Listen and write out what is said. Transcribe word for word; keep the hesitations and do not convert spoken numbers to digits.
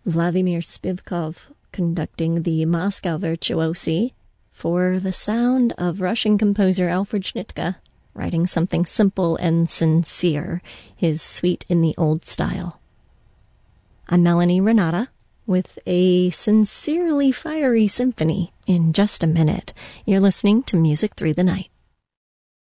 Vladimir Spivkov conducting the Moscow Virtuosi for the sound of Russian composer Alfred Schnittke, writing something simple and sincere, his Suite in the Old Style. I'm Melanie Renata with a sincerely fiery symphony. In just a minute, you're listening to Music Through the Night.